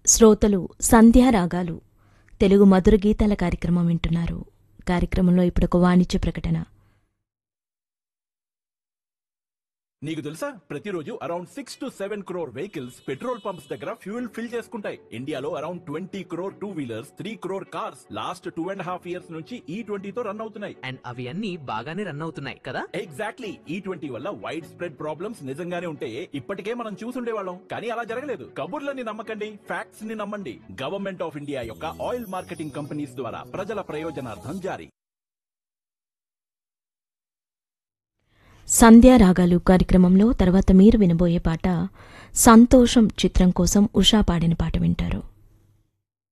శ్రోతలు సంధ్యారాగాలు తెలుగు మధుర గీతాల కార్యక్రమం వింటున్నారు. కార్యక్రమంలో ఇప్పుడు ఒక వాణిజ్య ప్రకటన. నీకు తెలుసా, ప్రతిరోజు around 6 to 7 crore vehicles petrol pumps దగ్గర ఫ్యూయల్ ఫిల్ చేసుకుంటాయి. ఇండియాలో around 20 crore 2-wheelers, 3 crore cars last 2.5 years నుంచి E20 తో రన్ అవుతున్నాయి. అండ్ అవి అన్ని బాగానే రన్ అవుతున్నాయి కదా. ఎగ్జాక్ట్లీ. E20 వల్ల వైడ్ స్ప్రెడ్ ప్రాబ్లమ్స్ నిజంగానే ఉంటే ఇప్పటికే మనం చూసుండేవాళ్ళం. కానీ అలా జరగలేదు. కబుర్లని నమ్మకండి, ఫ్యాక్ట్స్ ని నమ్మండి. గవర్నమెంట్ ఆఫ్ ఇండియా యొక్క ఆయిల్ మార్కెటింగ్ కంపెనీస్ ద్వారా ప్రజల ప్రయోజనార్థం జారీ. సంధ్యారాగాలు కార్యక్రమంలో తర్వాత మీరు వినబోయే పాట సంతోషం చిత్రం కోసం ఉషా పాడిన పాట వింటారు.